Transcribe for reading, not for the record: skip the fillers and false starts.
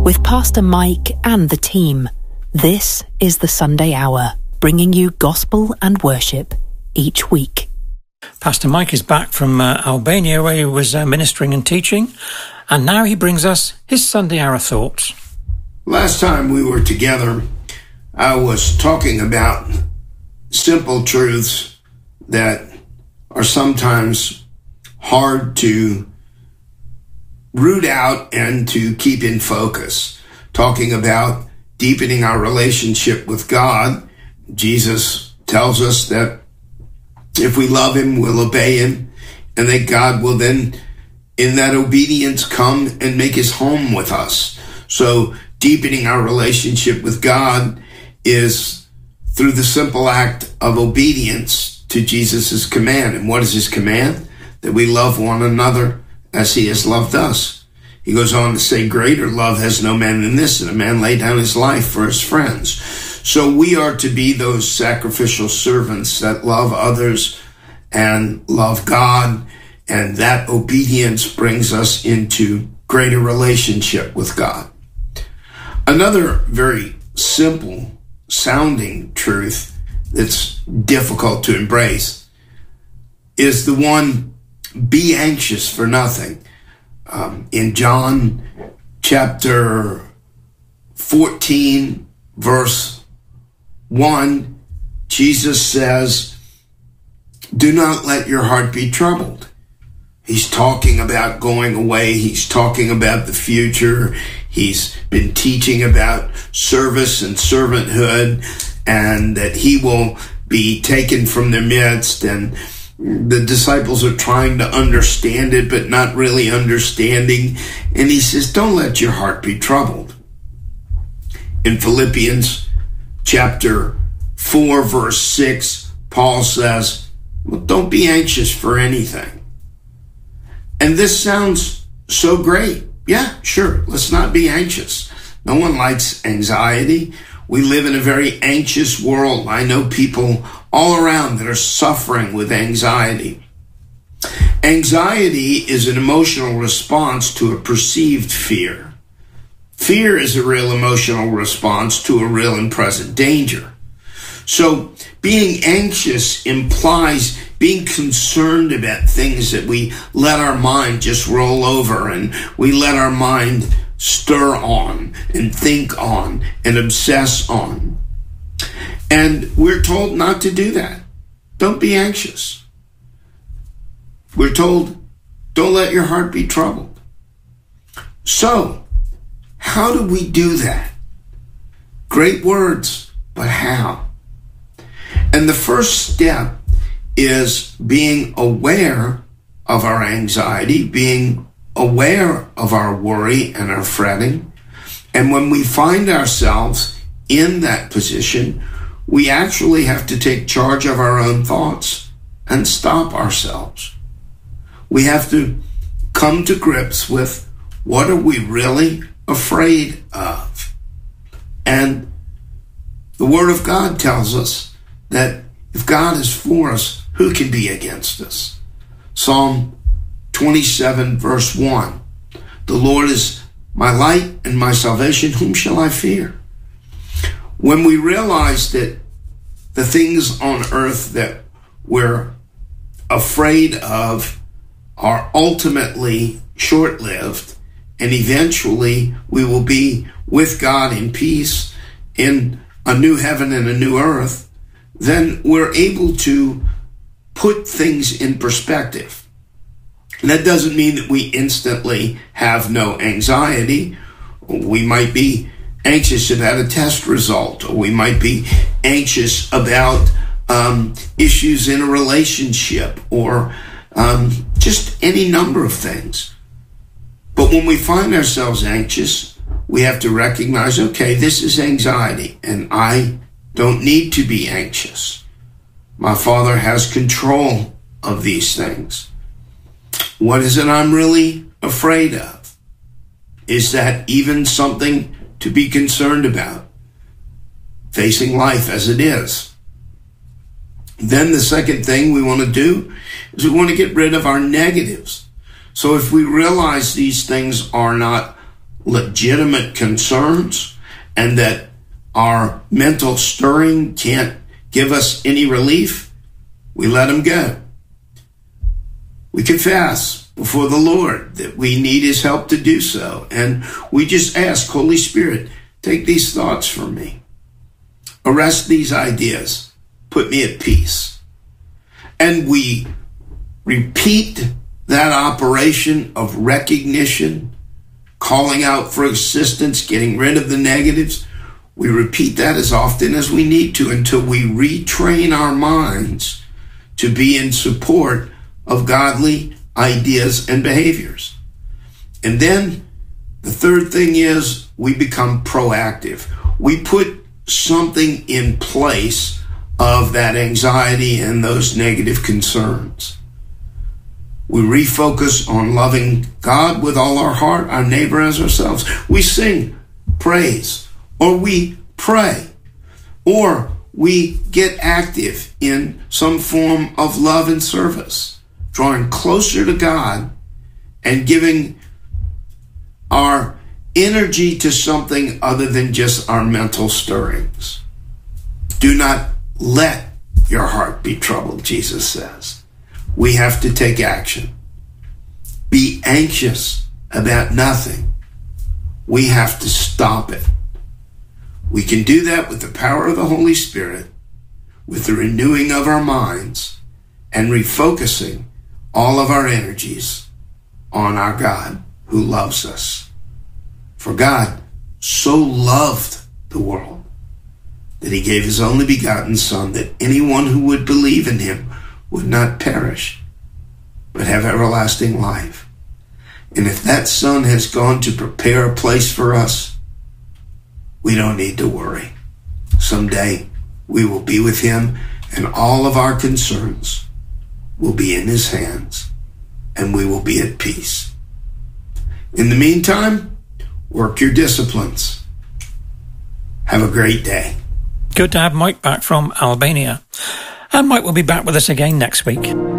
with Pastor Mike and the team. This is the Sunday Hour, bringing you gospel and worship each week. Pastor Mike is back from Albania, where he was ministering and teaching, and now he brings us his Sunday Hour thoughts. Last time we were together, I was talking about simple truths that are sometimes hard to root out and to keep in focus. Talking about deepening our relationship with God. Jesus tells us that if we love him, we'll obey him, and that God will then, in that obedience, come and make his home with us. So deepening our relationship with God is through the simple act of obedience to Jesus' command. And what is his command? That we love one another as he has loved us. He goes on to say, greater love has no man than this, that a man lay down his life for his friends. So we are to be those sacrificial servants that love others and love God, and that obedience brings us into greater relationship with God. Another very simple sounding truth that's difficult to embrace is the one, be anxious for nothing. In John chapter 14, verse 1, Jesus says, do not let your heart be troubled. He's talking about going away. He's talking about the future. He's been teaching about service and servanthood, and that he will be taken from their midst. And the disciples are trying to understand it, but not really understanding. And he says, don't let your heart be troubled. In Philippians chapter 4, verse 6, Paul says, well, don't be anxious for anything. And this sounds so great. Yeah, sure, let's not be anxious. No one likes anxiety. We live in a very anxious world. I know people all around that are suffering with anxiety. Anxiety is an emotional response to a perceived fear. Fear is a real emotional response to a real and present danger. So being anxious implies being concerned about things that we let our mind just roll over, and we let our mind stir on and think on and obsess on. And we're told not to do that. Don't be anxious. We're told, don't let your heart be troubled. So, how do we do that? Great words, but how? And the first step is being aware of our anxiety, being aware of our worry and our fretting. And when we find ourselves in that position, we actually have to take charge of our own thoughts and stop ourselves. We have to come to grips with, what are we really afraid of? And the Word of God tells us that if God is for us, who can be against us? Psalm 27, verse 1. The Lord is my light and my salvation. Whom shall I fear? When we realize that the things on earth that we're afraid of are ultimately short-lived, and eventually we will be with God in peace in a new heaven and a new earth, then we're able to put things in perspective. And that doesn't mean that we instantly have no anxiety. We might be anxious about a test result, or we might be anxious about issues in a relationship, or just any number of things. But when we find ourselves anxious, we have to recognize, okay, this is anxiety, and I don't need to be anxious. My Father has control of these things. What is it I'm really afraid of? Is that even something to be concerned about? Facing life as it is. Then the second thing we want to do is we want to get rid of our negatives. So if we realize these things are not legitimate concerns and that our mental stirring can't give us any relief, we let them go. We confess before the Lord that we need his help to do so. And we just ask, Holy Spirit, take these thoughts from me. Arrest these ideas. Put me at peace. And we repeat that operation of recognition, calling out for assistance, getting rid of the negatives. We repeat that as often as we need to until we retrain our minds to be in support of godly ideas and behaviors. And then the third thing is we become proactive. We put something in place of that anxiety and those negative concerns. We refocus on loving God with all our heart, our neighbor as ourselves. We sing praise, or we pray, or we get active in some form of love and service, drawing closer to God and giving our energy to something other than just our mental stirrings. Do not let your heart be troubled, Jesus says. We have to take action. Be anxious about nothing. We have to stop it. We can do that with the power of the Holy Spirit, with the renewing of our minds, and refocusing all of our energies on our God who loves us. For God so loved the world that he gave his only begotten Son, that anyone who would believe in him would not perish, but have everlasting life. And if that Son has gone to prepare a place for us, we don't need to worry. Someday we will be with him, and all of our concerns will be in his hands, and we will be at peace. In the meantime, work your disciplines. Have a great day. Good to have Mike back from Albania. And Mike will be back with us again next week.